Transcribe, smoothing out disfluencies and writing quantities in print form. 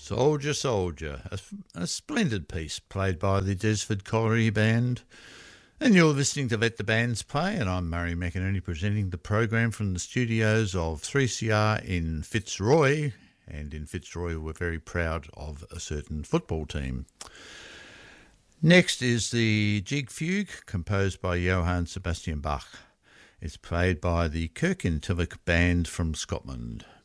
Soldier, Soldier, a splendid piece played by the Desford Colliery Band. And you're listening to Let the Bands Play, and I'm Murray McInerney presenting the program from the studios of 3CR in Fitzroy. And in Fitzroy, we're very proud of a certain football team. Next is the Jig Fugue, composed by Johann Sebastian Bach. It's played by the Kirkintilloch Band from Scotland.